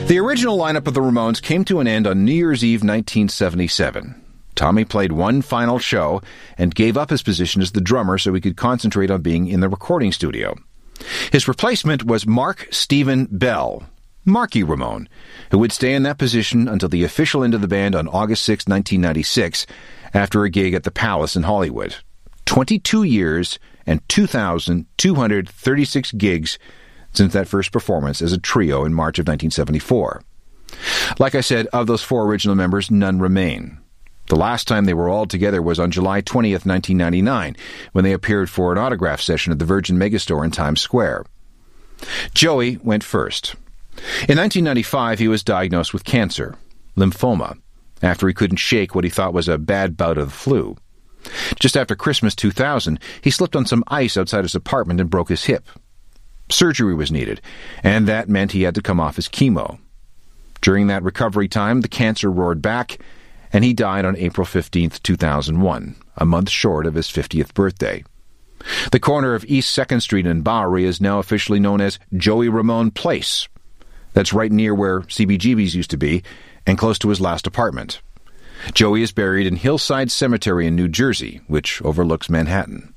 The original lineup of the Ramones came to an end on New Year's Eve 1977. Tommy played one final show and gave up his position as the drummer so he could concentrate on being in the recording studio. His replacement was Mark Stephen Bell, Marky Ramone, who would stay in that position until the official end of the band on August 6, 1996, after a gig at the Palace in Hollywood. 22 years and 2,236 gigs since that first performance as a trio in March of 1974. Like I said, of those four original members, none remain. The last time they were all together was on July 20th, 1999, when they appeared for an autograph session at the Virgin Megastore in Times Square. Joey went first. In 1995, he was diagnosed with cancer, lymphoma, after he couldn't shake what he thought was a bad bout of the flu. Just after Christmas 2000, he slipped on some ice outside his apartment and broke his hip. Surgery was needed, and that meant he had to come off his chemo. During that recovery time, the cancer roared back, and he died on April 15, 2001, a month short of his 50th birthday. The corner of East 2nd Street in Bowery is now officially known as Joey Ramone Place. That's right near where CBGB's used to be, and close to his last apartment. Joey is buried in Hillside Cemetery in New Jersey, which overlooks Manhattan.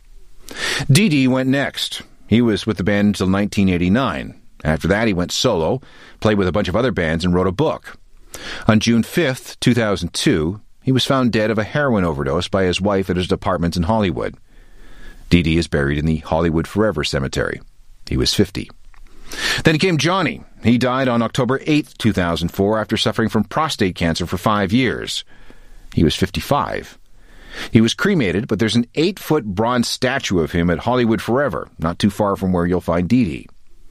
Dee Dee went next. He was with the band until 1989. After that, he went solo, played with a bunch of other bands, and wrote a book. On June 5th, 2002, he was found dead of a heroin overdose by his wife at his apartment in Hollywood. Dee Dee is buried in the Hollywood Forever Cemetery. He was 50. Then came Johnny. He died on October 8th, 2004, after suffering from prostate cancer for 5 years. He was 55. He was cremated, but there's an 8-foot bronze statue of him at Hollywood Forever, not too far from where you'll find Dee Dee.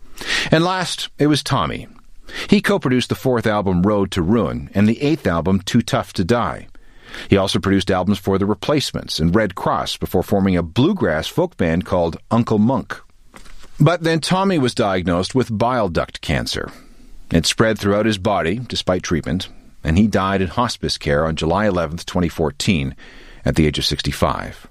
And last, it was Tommy. He co-produced the 4th album, Road to Ruin, and the 8th album, Too Tough to Die. He also produced albums for The Replacements and Red Cross before forming a bluegrass folk band called Uncle Monk. But then Tommy was diagnosed with bile duct cancer. It spread throughout his body, despite treatment, and he died in hospice care on July 11th, 2014, at the age of 65.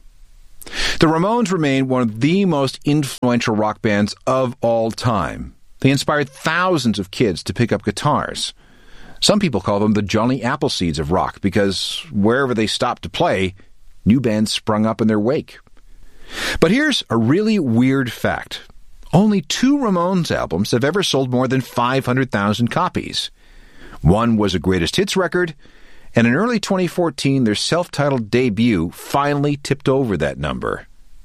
The Ramones remain one of the most influential rock bands of all time. They inspired thousands of kids to pick up guitars. Some people call them the Johnny Appleseeds of rock because wherever they stopped to play, new bands sprung up in their wake. But here's a really weird fact. Only 2 Ramones albums have ever sold more than 500,000 copies. One was a greatest hits record, and in early 2014, their self-titled debut finally tipped over that number.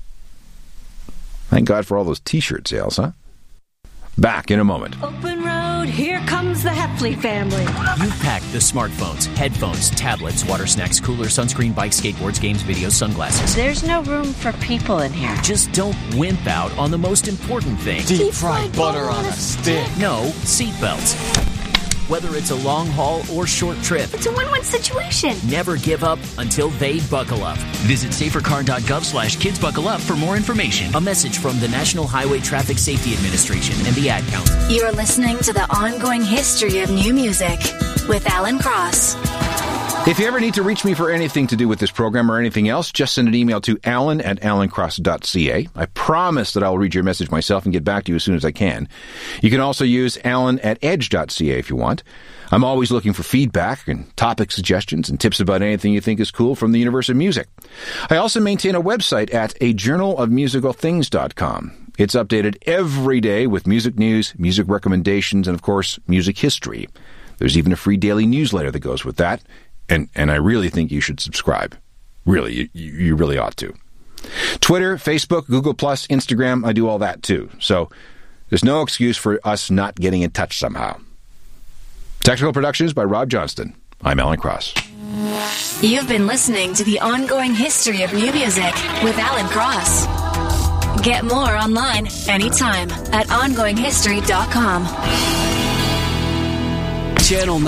Thank God for all those T-shirt sales, huh? Back in a moment. Open road, here comes the Heffley family. You've packed the smartphones, headphones, tablets, water snacks, cooler, sunscreen, bikes, skateboards, games, videos, sunglasses. There's no room for people in here. Just don't wimp out on the most important thing. Deep fried butter on a stick. No, seatbelts. Whether it's a long haul or short trip, It's a win-win situation. never give up until they buckle up. Visit safercar.gov/kidsbuckleup for more information. A message from the National Highway Traffic Safety Administration and the Ad Council. You're listening to The Ongoing History of New Music with Alan Cross. If you ever need to reach me for anything to do with this program or anything else, just send an email to alan@alancross.ca. I promise that I will read your message myself and get back to you as soon as I can. You can also use alan@edge.ca if you want. I'm always looking for feedback and topic suggestions and tips about anything you think is cool from the universe of music. I also maintain a website at ajournalofmusicalthings.com. It's updated every day with music news, music recommendations, and of course, music history. There's even a free daily newsletter that goes with that. And I really think you should subscribe. Really, you really ought to. Twitter, Facebook, Google+, Instagram, I do all that too. So there's no excuse for us not getting in touch somehow. Technical Productions by Rob Johnston. I'm Alan Cross. You've been listening to The Ongoing History of New Music with Alan Cross. Get more online anytime at ongoinghistory.com. Channel